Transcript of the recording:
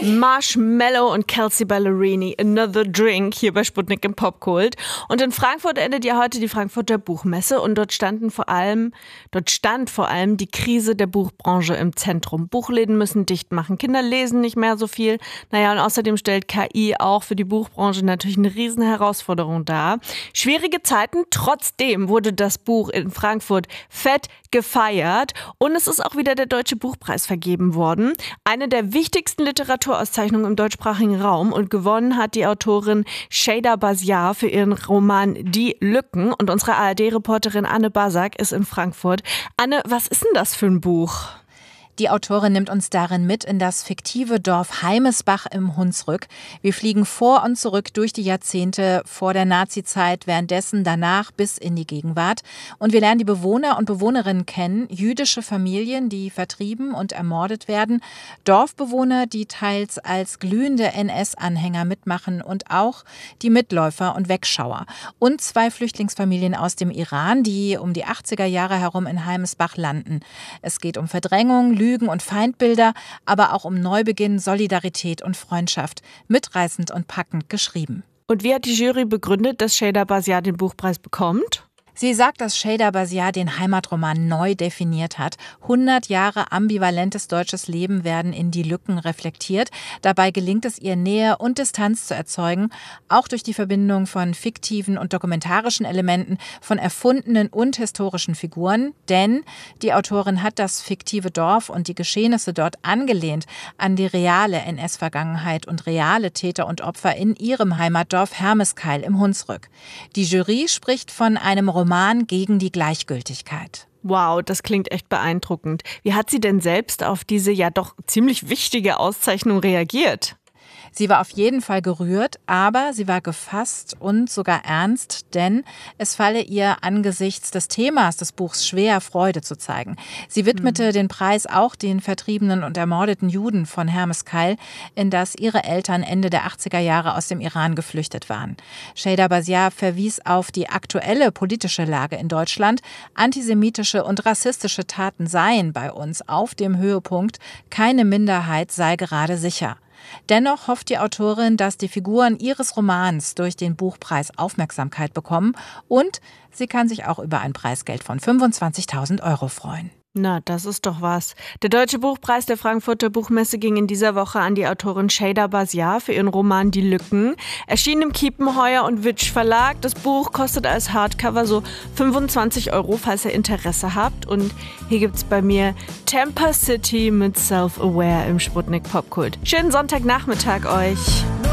Marshmallow und Kelsea Ballerini, Another Drink, hier bei Sputnik im Popkult. Und in Frankfurt endet ja heute die Frankfurter Buchmesse und dort stand vor allem die Krise der Buchbranche im Zentrum. Buchläden müssen dicht machen, Kinder lesen nicht mehr so viel. Naja, und außerdem stellt KI auch für die Buchbranche natürlich eine riesen Herausforderung dar. Schwierige Zeiten, trotzdem wurde das Buch in Frankfurt fett gefeiert und es ist auch wieder der Deutsche Buchpreis vergeben worden. Eine der wichtigsten Literaturauszeichnungen im deutschsprachigen Raum, und gewonnen hat die Autorin Sheyda Baziar für ihren Roman Die Lücken, und unsere ARD-Reporterin Anne Basak ist in Frankfurt. Anne, was ist denn das für ein Buch? Die Autorin nimmt uns darin mit in das fiktive Dorf Heimesbach im Hunsrück. Wir fliegen vor und zurück durch die Jahrzehnte vor der Nazizeit, währenddessen, danach bis in die Gegenwart. Und wir lernen die Bewohner und Bewohnerinnen kennen, jüdische Familien, die vertrieben und ermordet werden, Dorfbewohner, die teils als glühende NS-Anhänger mitmachen, und auch die Mitläufer und Wegschauer. Und 2 Flüchtlingsfamilien aus dem Iran, die um die 80er Jahre herum in Heimesbach landen. Es geht um Verdrängung, Lügen und Feindbilder, aber auch um Neubeginn, Solidarität und Freundschaft. Mitreißend und packend geschrieben. Und wie hat die Jury begründet, dass Sheyda Baziar den Buchpreis bekommt? Sie sagt, dass Sheyda Baziar den Heimatroman neu definiert hat. 100 Jahre ambivalentes deutsches Leben werden in Die Lücken reflektiert. Dabei gelingt es ihr, Nähe und Distanz zu erzeugen, auch durch die Verbindung von fiktiven und dokumentarischen Elementen, von erfundenen und historischen Figuren. Denn die Autorin hat das fiktive Dorf und die Geschehnisse dort angelehnt an die reale NS-Vergangenheit und reale Täter und Opfer in ihrem Heimatdorf Hermeskeil im Hunsrück. Die Jury spricht von einem Roman gegen die Gleichgültigkeit. Wow, das klingt echt beeindruckend. Wie hat sie denn selbst auf diese ja doch ziemlich wichtige Auszeichnung reagiert? Sie war auf jeden Fall gerührt, aber sie war gefasst und sogar ernst, denn es falle ihr angesichts des Themas des Buchs schwer, Freude zu zeigen. Sie widmete den Preis auch den vertriebenen und ermordeten Juden von Hermeskeil, in das ihre Eltern Ende der 80er Jahre aus dem Iran geflüchtet waren. Sheyda Baziar verwies auf die aktuelle politische Lage in Deutschland. Antisemitische und rassistische Taten seien bei uns auf dem Höhepunkt. Keine Minderheit sei gerade sicher. Dennoch hofft die Autorin, dass die Figuren ihres Romans durch den Buchpreis Aufmerksamkeit bekommen, und sie kann sich auch über ein Preisgeld von 25.000 € freuen. Na, das ist doch was. Der Deutsche Buchpreis der Frankfurter Buchmesse ging in dieser Woche an die Autorin Sheyda Baziar für ihren Roman Die Lücken. Erschienen im Kiepenheuer und Witsch Verlag. Das Buch kostet als Hardcover so 25 €, falls ihr Interesse habt. Und hier gibt's bei mir Temper City mit Self-Aware im Sputnik Popkult. Schönen Sonntagnachmittag euch.